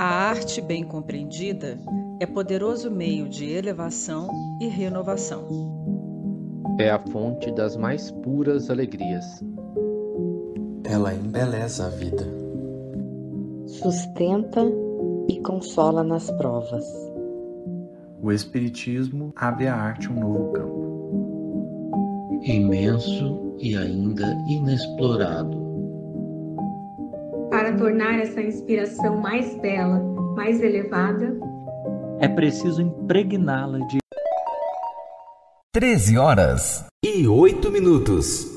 A arte bem compreendida é poderoso meio de elevação e renovação. É a fonte das mais puras alegrias. Ela embeleza a vida. Sustenta e consola nas provas. O Espiritismo abre à arte um novo campo. Imenso e ainda inexplorado. Para tornar essa inspiração mais bela, mais elevada, é preciso impregná-la de 13h08.